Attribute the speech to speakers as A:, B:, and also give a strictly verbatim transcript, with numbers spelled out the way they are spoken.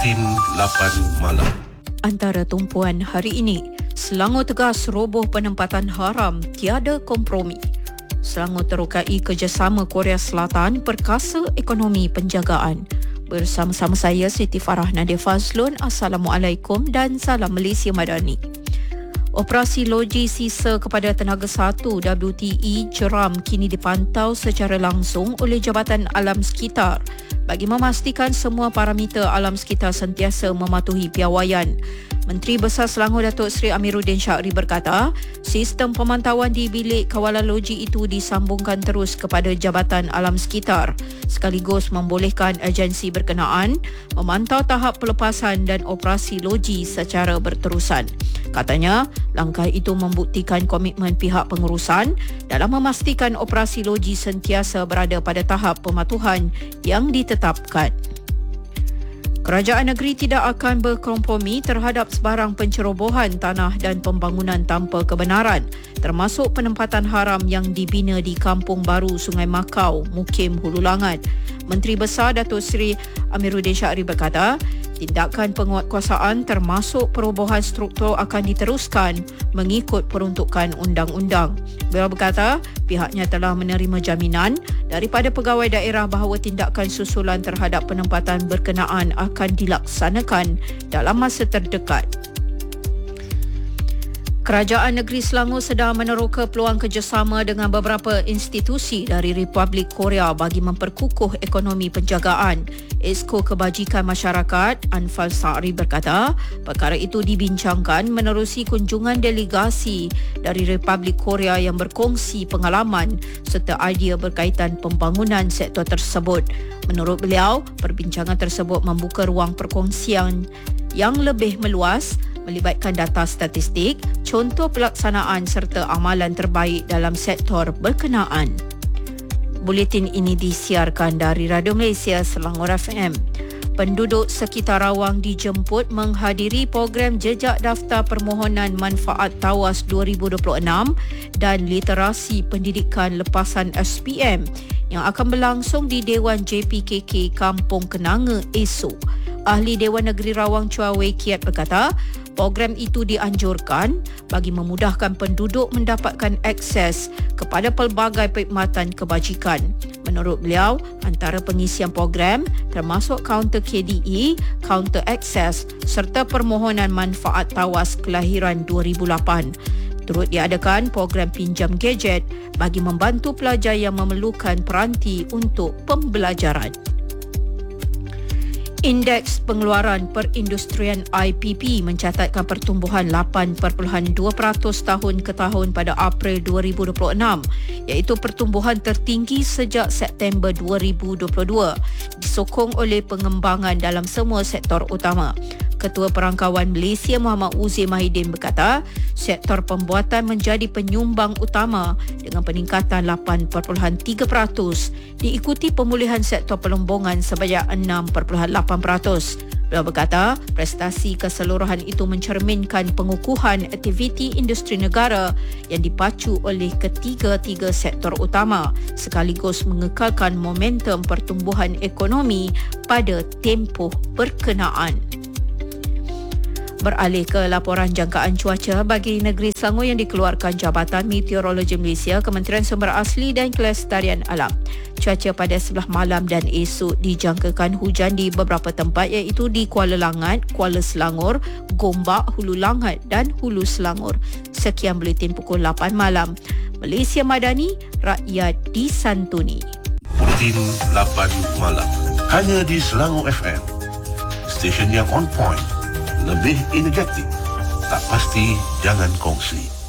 A: Buletin lapan malam.
B: Antara tumpuan hari ini, Selangor tegas roboh penempatan haram, tiada kompromi. Selangor terokai kerjasama Korea Selatan perkasa ekonomi penjagaan. Bersama-sama saya Siti Farah Nadia Fazlun. Assalamualaikum dan salam Malaysia Madani. Operasi loji sisa kepada Tenaga satu W T E Jeram kini dipantau secara langsung oleh Jabatan Alam Sekitar bagi memastikan semua parameter alam sekitar sentiasa mematuhi piawaian. Menteri Besar Selangor Datuk Seri Amiruddin Syakri berkata, sistem pemantauan di bilik kawalan loji itu disambungkan terus kepada Jabatan Alam Sekitar sekaligus membolehkan agensi berkenaan memantau tahap pelepasan dan operasi loji secara berterusan. Katanya, langkah itu membuktikan komitmen pihak pengurusan dalam memastikan operasi loji sentiasa berada pada tahap pematuhan yang ditetapkan. Kerajaan negeri tidak akan berkompromi terhadap sebarang pencerobohan tanah dan pembangunan tanpa kebenaran, termasuk penempatan haram yang dibina di Kampung Baru Sungai Makau, Mukim Hulu Langat. Menteri Besar Datuk Seri Amiruddin Syakri berkata, tindakan penguatkuasaan termasuk perubahan struktur akan diteruskan mengikut peruntukan undang-undang. Beliau berkata, pihaknya telah menerima jaminan daripada pegawai daerah bahawa tindakan susulan terhadap penempatan berkenaan akan dilaksanakan dalam masa terdekat. Kerajaan Negeri Selangor sedang meneroka peluang kerjasama dengan beberapa institusi dari Republik Korea bagi memperkukuh ekonomi penjagaan. Esko Kebajikan Masyarakat Anfal Sa'ri berkata, perkara itu dibincangkan menerusi kunjungan delegasi dari Republik Korea yang berkongsi pengalaman serta idea berkaitan pembangunan sektor tersebut. Menurut beliau, perbincangan tersebut membuka ruang perkongsian yang lebih meluas melibatkan data statistik, contoh pelaksanaan serta amalan terbaik dalam sektor berkenaan. Buletin ini disiarkan dari Radio Malaysia Selangor F M. Penduduk sekitar Rawang dijemput menghadiri program Jejak Daftar Permohonan Manfaat Tawas dua ribu dua puluh enam dan Literasi Pendidikan Lepasan S P M yang akan berlangsung di Dewan J P K K Kampung Kenanga esok. Ahli Dewan Negeri Rawang Chua Wei Kiat berkata, program itu dianjurkan bagi memudahkan penduduk mendapatkan akses kepada pelbagai perkhidmatan kebajikan. Menurut beliau, antara pengisian program termasuk kaunter K D E, kaunter akses serta permohonan manfaat tawas kelahiran dua ribu lapan. Turut diadakan program pinjam gadget bagi membantu pelajar yang memerlukan peranti untuk pembelajaran. Indeks pengeluaran perindustrian I P P mencatatkan pertumbuhan lapan perpuluhan dua peratus tahun ke tahun pada April dua ribu dua puluh enam, iaitu pertumbuhan tertinggi sejak September dua ribu dua puluh dua, disokong oleh pengembangan dalam semua sektor utama. Ketua Perangkawan Malaysia Muhammad Uzair Mahidin berkata, sektor pembuatan menjadi penyumbang utama dengan peningkatan lapan perpuluhan tiga peratus, diikuti pemulihan sektor pelombongan sebanyak enam perpuluhan lapan peratus. Beliau berkata, prestasi keseluruhan itu mencerminkan pengukuhan aktiviti industri negara yang dipacu oleh ketiga-tiga sektor utama sekaligus mengekalkan momentum pertumbuhan ekonomi pada tempoh berkenaan. Beralih ke laporan jangkaan cuaca bagi negeri Selangor yang dikeluarkan Jabatan Meteorologi Malaysia, Kementerian Sumber Asli dan Kelestarian Alam. Cuaca pada sebelah malam dan esok dijangkakan hujan di beberapa tempat iaitu di Kuala Langat, Kuala Selangor, Gombak, Hulu Langat dan Hulu Selangor. Sekian buletin pukul lapan malam. Malaysia Madani, rakyat disantuni.
A: Buletin lapan malam. Hanya di Selangor F M. Stesen yang on point. Lebih energetik. Tak pasti, jangan kongsi.